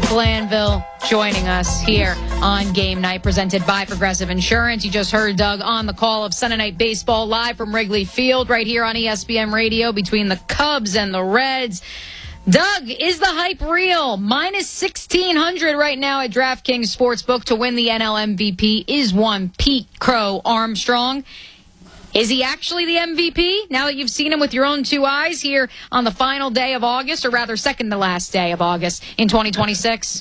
Glanville joining us here on Game Night, presented by Progressive Insurance. You just heard Doug on the call of Sunday Night Baseball live from Wrigley Field right here on ESPN Radio between the Cubs and the Reds. Doug, is the hype real? Minus 1,600 right now at DraftKings Sportsbook to win the NL MVP is one Pete Crow Armstrong. Is he actually the MVP now that you've seen him with your own two eyes here on the final day of August, or rather second to last day of August in 2026?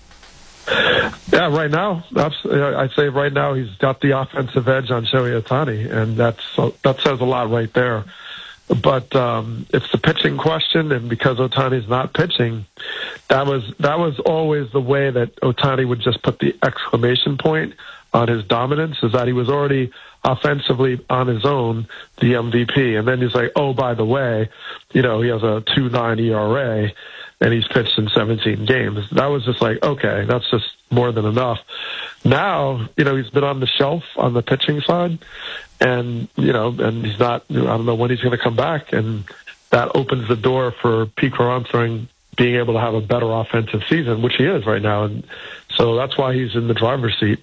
Yeah, right now, I'd say right now he's got the offensive edge on Shohei Ohtani, and that says a lot right there. But it's the pitching question, and because Ohtani's not pitching, that was always the way that Ohtani would just put the exclamation point on his dominance, is that he was already offensively on his own the MVP. And then he's like, oh, by the way, he has a 2.9 ERA and he's pitched in 17 games. That was just like, okay, that's just more than enough. Now, he's been on the shelf on the pitching side, and, and he's not, I don't know when he's going to come back. And that opens the door for Pete Crow Armstrong being able to have a better offensive season, which he is right now. And so that's why he's in the driver's seat.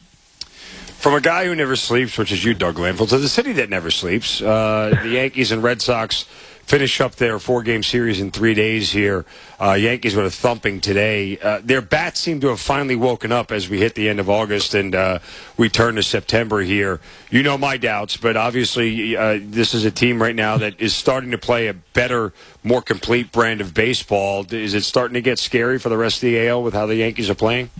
From a guy who never sleeps, which is you, Doug Glanville, to the city that never sleeps, the Yankees and Red Sox finish up their 4-game series in 3 days here. Yankees with a thumping today. Their bats seem to have finally woken up as we hit the end of August and we turn to September here. You know my doubts, but obviously this is a team right now that is starting to play a better, more complete brand of baseball. Is it starting to get scary for the rest of the AL with how the Yankees are playing?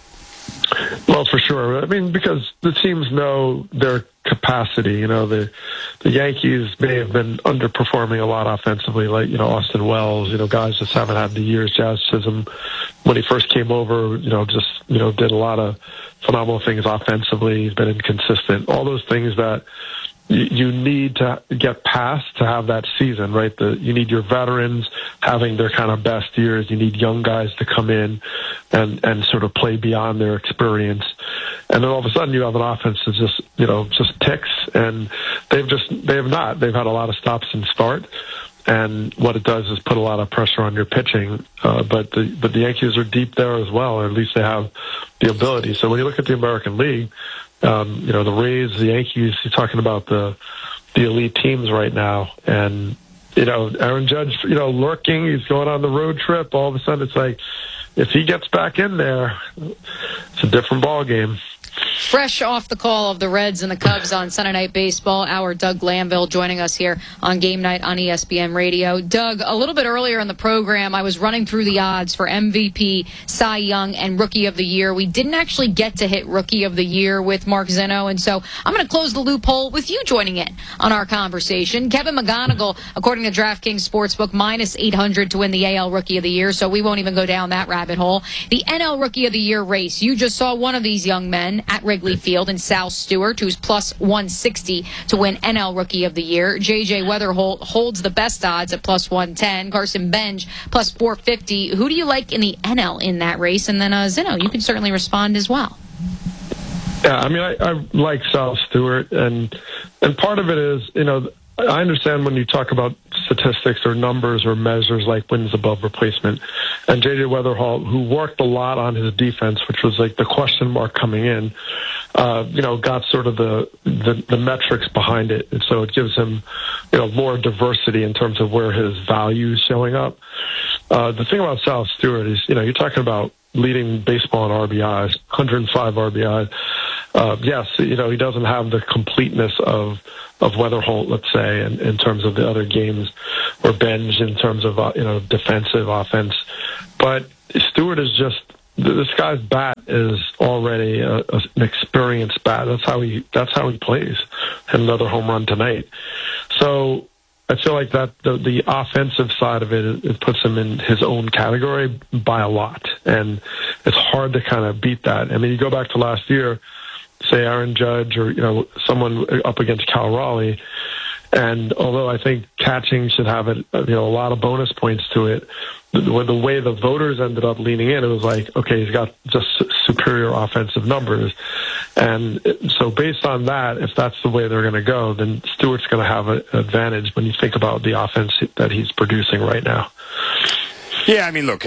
Well, for sure. I mean, because the teams know their capacity. The Yankees may have been underperforming a lot offensively, like, Austin Wells, guys just haven't had the years. Jazz Chisholm, when he first came over, did a lot of phenomenal things offensively. He's been inconsistent. All those things that you need to get past to have that season, right? You need your veterans having their kind of best years. You need young guys to come in and sort of play beyond their experience. And then all of a sudden you have an offense that just ticks, and they've not. They've had a lot of stops and start. And what it does is put a lot of pressure on your pitching. But the Yankees are deep there as well, or at least they have the ability. So when you look at the American League, the Rays, the Yankees, you're talking about the elite teams right now. And, Aaron Judge, lurking, he's going on the road trip. All of a sudden it's like, if he gets back in there, it's a different ball game. Fresh off the call of the Reds and the Cubs on Sunday Night Baseball, our Doug Glanville joining us here on Game Night on ESPN Radio. Doug, a little bit earlier in the program, I was running through the odds for MVP, Cy Young, and Rookie of the Year. We didn't actually get to hit Rookie of the Year with Mark Zinno, and so I'm going to close the loophole with you joining in on our conversation. Kevin McGonigal, according to DraftKings Sportsbook, minus 800 to win the AL Rookie of the Year, so we won't even go down that rabbit hole. The NL Rookie of the Year race, you just saw one of these young men at Wrigley Field in Sal Stewart, who's plus 160 to win NL Rookie of the Year. J.J. Weatherholt holds the best odds at plus 110. Carson Bench plus 450. Who do you like in the NL in that race? And then Zinno, you can certainly respond as well. Yeah, I mean, I like Sal Stewart, and part of it is, I understand when you talk about statistics or numbers or measures like wins above replacement. And J.J. Weatherholt, who worked a lot on his defense, which was like the question mark coming in, got sort of the metrics behind it. And so it gives him, more diversity in terms of where his value is showing up. The thing about Sal Stewart is, you're talking about leading baseball in RBIs, 105 RBIs. Yes, he doesn't have the completeness of Weatherholt, let's say, in terms of the other games, or Benj in terms of defensive offense. But Stewart is just, this guy's bat is already an experienced bat. That's how he plays. Had another home run tonight. So I feel like that the offensive side of it puts him in his own category by a lot, and it's hard to kind of beat that. I mean, you go back to last year, say Aaron Judge or someone up against Cal Raleigh, and although I think catching should have a lot of bonus points to it, the way the voters ended up leaning in, it was like, okay, he's got just superior offensive numbers. And so based on that, if that's the way they're going to go, then Stewart's going to have an advantage when you think about the offense that he's producing right now. Yeah, I mean, look,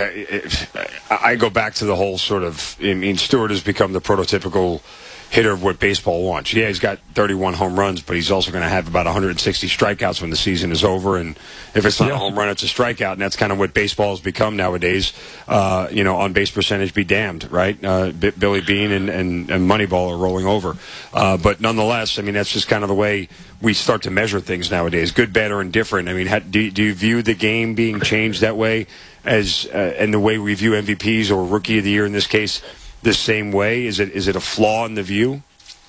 I go back to the whole sort of, I mean, Stewart has become the prototypical hitter of what baseball wants. Yeah, he's got 31 home runs, but he's also going to have about 160 strikeouts when the season is over. And if it's not a home run, it's a strikeout. And that's kind of what baseball has become nowadays. On base percentage be damned, right? Billy Beane and Moneyball are rolling over. But nonetheless, I mean, that's just kind of the way we start to measure things nowadays. Good, bad, or indifferent. I mean, do you view the game being changed that way and the way we view MVPs or Rookie of the Year in this case the same way? Is it a flaw in the view?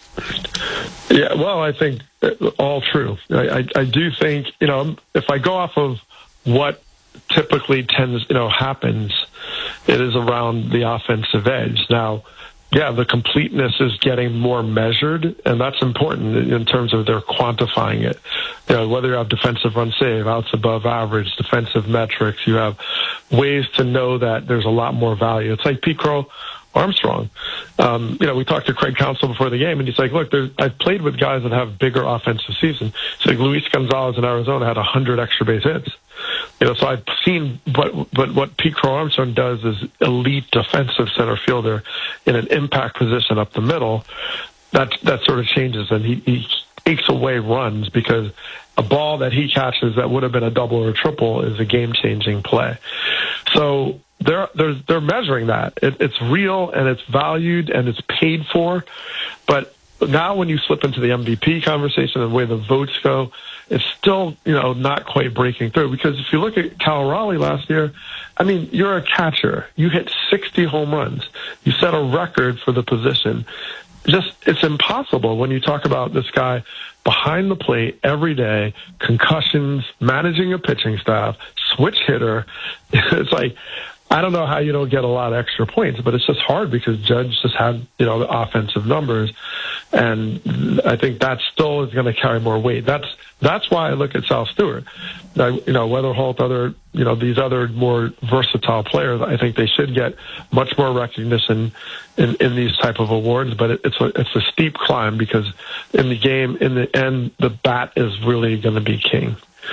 Yeah, well, I think all true. I do think, if I go off of what typically happens, it is around the offensive edge. Now, yeah, the completeness is getting more measured, and that's important in terms of their quantifying it. Whether you have defensive run save, outs above average, defensive metrics, you have ways to know that there's a lot more value. It's like Pete Crow Armstrong. We talked to Craig Counsell before the game, and he's like, look, I've played with guys that have bigger offensive seasons. So like Luis Gonzalez in Arizona had 100 extra base hits. So I've seen what Pete Crow Armstrong does is elite defensive center fielder in an impact position up the middle. That sort of changes, and he takes away runs because a ball that he catches that would have been a double or a triple is a game-changing play. So they're measuring that. It's real and it's valued and it's paid for. But now when you slip into the MVP conversation and the way the votes go, it's still, not quite breaking through. Because if you look at Cal Raleigh last year, I mean, you're a catcher. You hit 60 home runs. You set a record for the position. It's impossible when you talk about this guy behind the plate every day, concussions, managing a pitching staff, switch hitter. It's like, I don't know how you don't get a lot of extra points, but it's just hard because Judge just had, the offensive numbers. And I think that still is going to carry more weight. That's why I look at Sal Stewart. Weatherholt, these other more versatile players, I think they should get much more recognition in these type of awards. But it's a steep climb because in the game, in the end, the bat is really going to be king.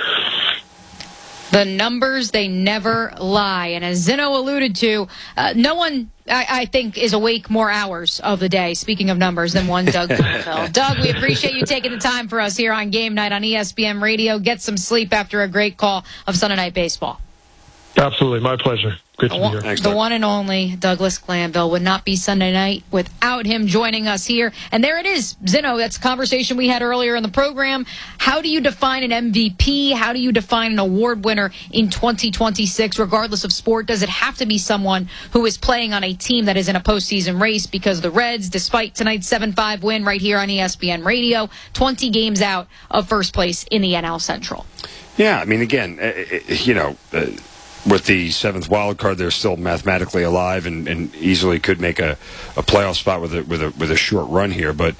The numbers, they never lie. And as Zinno alluded to, no one, I think, is awake more hours of the day, speaking of numbers, than one Doug Glanville. Doug, we appreciate you taking the time for us here on Game Night on ESPN Radio. Get some sleep after a great call of Sunday Night Baseball. Absolutely. My pleasure. Good to be here. Thanks, the one and only Douglas Glanville would not be Sunday night without him joining us here. And there it is, Zinno. That's a conversation we had earlier in the program. How do you define an MVP? How do you define an award winner in 2026, regardless of sport? Does it have to be someone who is playing on a team that is in a postseason race? Because the Reds, despite tonight's 7-5 win right here on ESPN Radio, 20 games out of first place in the NL Central. Yeah, I mean, again, with the seventh wild card, they're still mathematically alive and easily could make a playoff spot with a short run here. But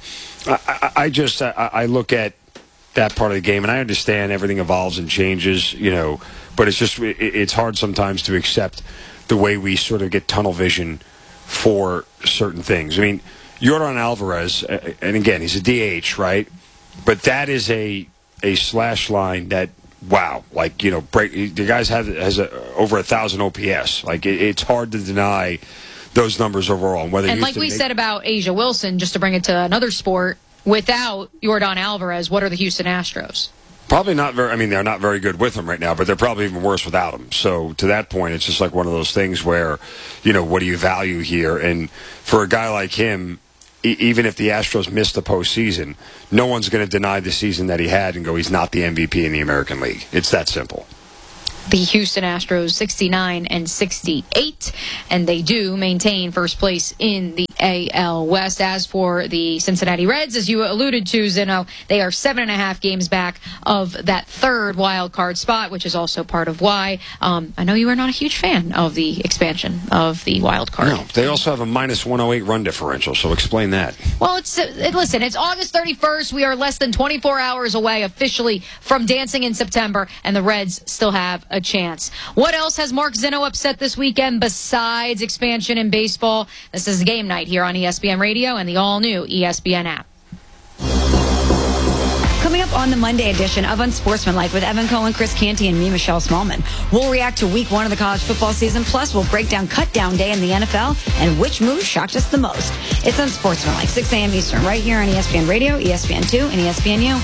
I look at that part of the game, and I understand everything evolves and changes, but it's hard sometimes to accept the way we sort of get tunnel vision for certain things. I mean, Yordan Alvarez, and again, he's a DH, right? But that is a slash line that, wow, the guys has over 1,000 OPS. It's hard to deny those numbers overall. And like we said about Asia Wilson, just to bring it to another sport, without Yordan Alvarez, what are the Houston Astros? Probably not very. I mean, they're not very good with him right now, but they're probably even worse without him. So to that point, it's just like one of those things where, what do you value here? And for a guy like him, even if the Astros missed the postseason, no one's going to deny the season that he had and go, he's not the MVP in the American League. It's that simple. The Houston Astros 69-68, and they do maintain first place in the AL West. As for the Cincinnati Reds, as you alluded to, Zinno, they are 7.5 games back of that third wild card spot, which is also part of why I know you are not a huge fan of the expansion of the wild card. No, they also have a minus 108 run differential, so explain that. Well, listen, it's August 31st. We are less than 24 hours away officially from Dancing in September, and the Reds still have a chance. What else has Mark Zinno upset this weekend besides expansion in baseball? This is Game Night here on ESPN Radio and the all-new ESPN app. Coming up on the Monday edition of Unsportsmanlike with Evan Cohen, Chris Canty, and me, Michelle Smallman. We'll react to week 1 of the college football season. Plus, we'll break down cut down day in the NFL and which move shocked us the most. It's Unsportsmanlike, 6 a.m. Eastern, right here on ESPN Radio, ESPN2, and ESPNU.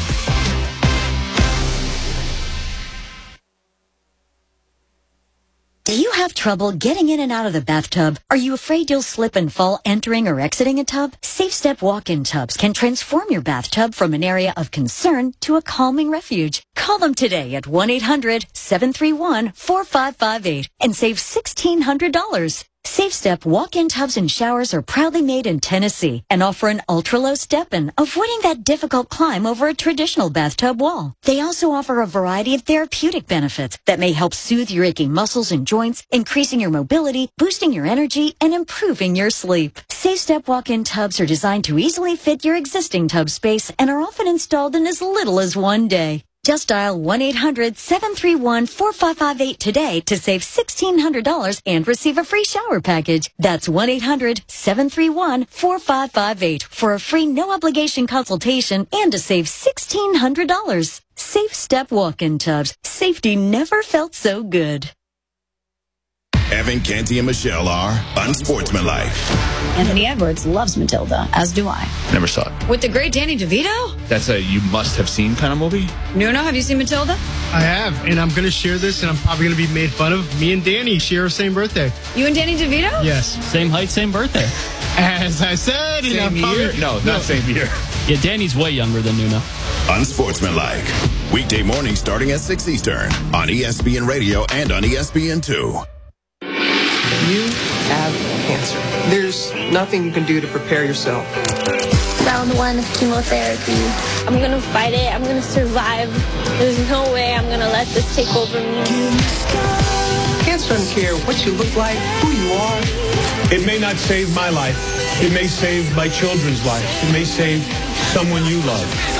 Do you have trouble getting in and out of the bathtub? Are you afraid you'll slip and fall entering or exiting a tub? Safe Step walk-in tubs can transform your bathtub from an area of concern to a calming refuge. Call them today at 1-800-731-4558 and save $1,600. Safe Step walk-in tubs and showers are proudly made in Tennessee and offer an ultra-low step-in, avoiding that difficult climb over a traditional bathtub wall. They also offer a variety of therapeutic benefits that may help soothe your aching muscles and joints, increasing your mobility, boosting your energy, and improving your sleep. Safe Step walk-in tubs are designed to easily fit your existing tub space and are often installed in as little as 1 day. Just dial 1-800-731-4558 today to save $1,600 and receive a free shower package. That's 1-800-731-4558 for a free no-obligation consultation and to save $1,600. Safe Step walk-in tubs. Safety never felt so good. Evan, Canty, and Michelle are Unsportsmanlike. Anthony Edwards loves Matilda, as do I. Never saw it. With the great Danny DeVito? That's a you must have seen kind of movie. Nuno, have you seen Matilda? I have, and I'm going to share this, and I'm probably going to be made fun of. Me and Danny share the same birthday. You and Danny DeVito? Yes. Same height, same birthday. As I said, Same year? No, not same year. Yeah, Danny's way younger than Nuno. Unsportsmanlike. Weekday morning starting at 6 Eastern on ESPN Radio and on ESPN2. You have cancer. There's nothing you can do to prepare yourself. Round 1 of chemotherapy. I'm going to fight it. I'm going to survive. There's no way I'm going to let this take over me. Cancer doesn't care what you look like, who you are. It may not save my life. It may save my children's lives. It may save someone you love.